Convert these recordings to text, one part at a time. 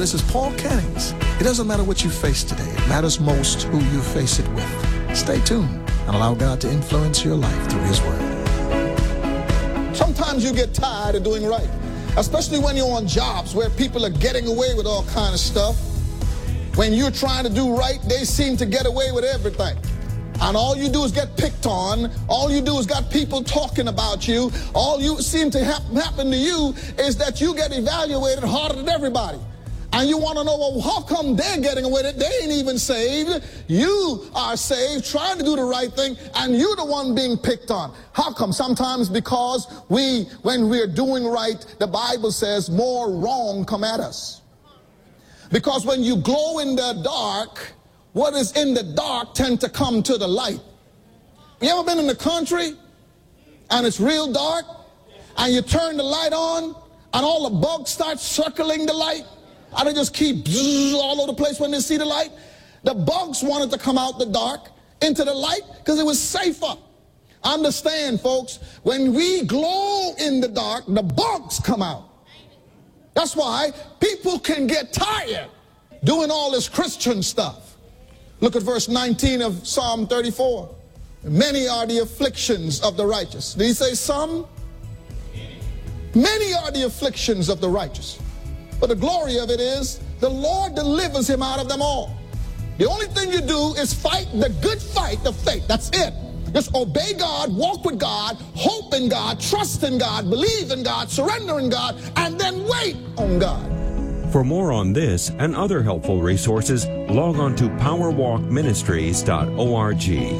this is Paul Cannings. It doesn't matter what you face today. It matters most who you face it with. Stay tuned and allow God to influence your life through His Word. Sometimes you get tired of doing right, especially when you're on jobs where people are getting away with all kind of stuff. When you're trying to do right, they seem to get away with everything. And all you do is get picked on. All you do is got people talking about you. All you seem to happen to you is that you get evaluated harder than everybody. And you want to know, well, how come they're getting away with it? They ain't even saved. You are saved, trying to do the right thing, and you're the one being picked on. How come? Sometimes because when we're doing right, the Bible says more wrong come at us. Because when you glow in the dark, what is in the dark tend to come to the light. You ever been in the country and it's real dark and you turn the light on and all the bugs start circling the light and they just keep all over the place when they see the light? The bugs wanted to come out the dark into the light because it was safer. Understand, folks, when we glow in the dark, the bugs come out. That's why people can get tired doing all this Christian stuff. Look at verse 19 of Psalm 34. Many are the afflictions of the righteous. Did he say some? Many are the afflictions of the righteous. But the glory of it is the Lord delivers him out of them all. The only thing you do is fight the good fight of faith. That's it. Just obey God, walk with God, hope in God, trust in God, believe in God, surrender in God, and then wait on God. For more on this and other helpful resources, log on to powerwalkministries.org.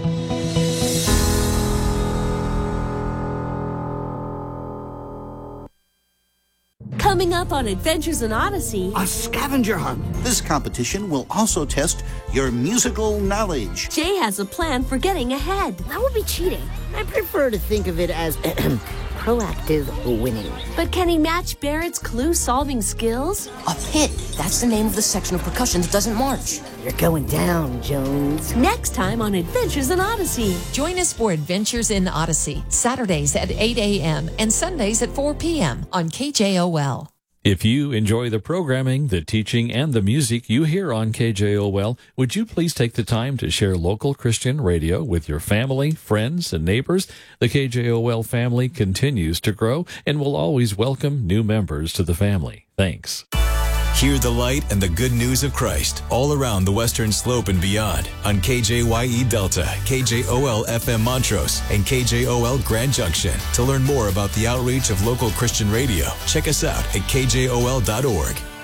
Coming up on Adventures in Odyssey, a scavenger hunt. This competition will also test your musical knowledge. Jay has a plan for getting ahead. That would be cheating. I prefer to think of it as proactive winning. But can he match Barrett's clue-solving skills? A pit. That's the name of the section of percussion that doesn't march. You're going down, Jones. Next time on Adventures in Odyssey. Join us for Adventures in Odyssey, Saturdays at 8 a.m. and Sundays at 4 p.m. on KJOL. If you enjoy the programming, the teaching, and the music you hear on KJOL, would you please take the time to share local Christian radio with your family, friends, and neighbors? The KJOL family continues to grow and will always welcome new members to the family. Thanks. Hear the light and the good news of Christ all around the Western Slope and beyond on KJYE Delta, KJOL FM Montrose, and KJOL Grand Junction. To learn more about the outreach of local Christian radio, check us out at kjol.org.